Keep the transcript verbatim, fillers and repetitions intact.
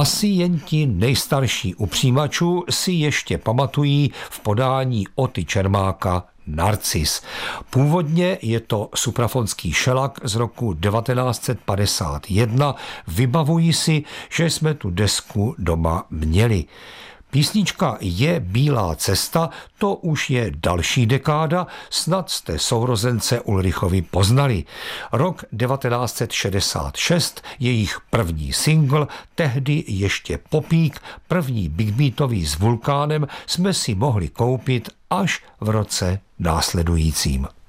Asi jen ti nejstarší u přijímačů si ještě pamatují v podání Oty Čermáka Narcis. Původně je to suprafonský šelak z roku devatenáct set padesát jedna. Vybavuji si, že jsme tu desku doma měli. Písnička Je bílá cesta, to už je další dekáda, snad jste sourozence Ulrichovi poznali. Rok devatenáct set šedesát šest, jejich první singl, tehdy ještě popík, první big beatový s Vulkánem jsme si mohli koupit až v roce následujícím.